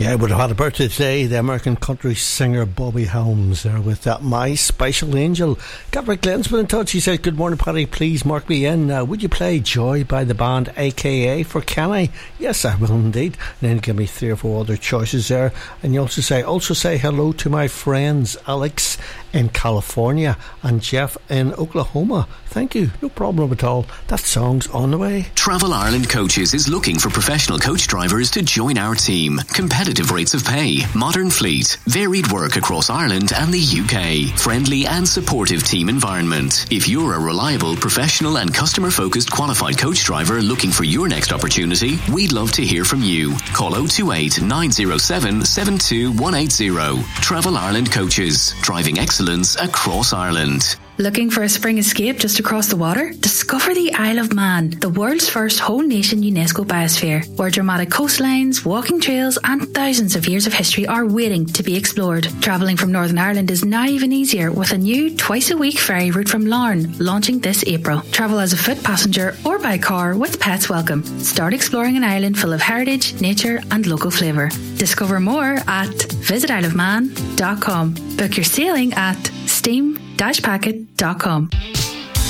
Yeah, would have had a birthday today, the American country singer Bobby Helms there with that My Special Angel. Gabriel Glenn's been in touch. He said, good morning, Paddy, please mark me in. Would you play Joy by the band AKA for Kenny? Yes, I will indeed. And then give me 3 or 4 other choices there. And you also say hello to my friends Alex in California and Jeff in Oklahoma. Thank you, no problem at all. That song's on the way. Travel Ireland Coaches is looking for professional coach drivers to join our team. Competitive rates of pay, modern fleet, varied work across Ireland and the UK, friendly and supportive team environment. If you're a reliable, professional and customer-focused qualified coach driver looking for your next opportunity, we'd love to hear from you. Call 028 907 72180. Travel Ireland Coaches, driving excellence across Ireland. Looking for a spring escape just across the water? Discover the Isle of Man, the world's first whole nation UNESCO biosphere, where dramatic coastlines, walking trails and thousands of years of history are waiting to be explored. Travelling from Northern Ireland is now even easier with a new twice-a-week ferry route from Larne launching this April. Travel as a foot passenger or by car with pets welcome. Start exploring an island full of heritage, nature and local flavour. Discover more at visitisleofman.com. Book your sailing at steam-packet.com.